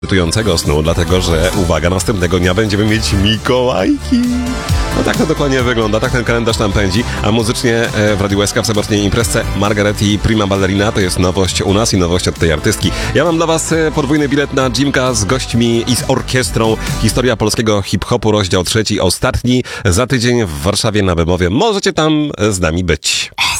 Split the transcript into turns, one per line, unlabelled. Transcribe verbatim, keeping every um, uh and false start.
Ekscytującego snu, dlatego że, uwaga, następnego dnia będziemy mieć Mikołajki. No tak to dokładnie wygląda, tak ten kalendarz nam pędzi, a muzycznie w Radiu S K w sobotniej imprezce Margaret i Prima Ballerina to jest nowość u nas i nowość od tej artystki. Ja mam dla was podwójny bilet na Jimka z gośćmi i z orkiestrą. Historia polskiego hip-hopu, rozdział trzeci, ostatni, za tydzień w Warszawie na Bemowie. Możecie tam z nami być.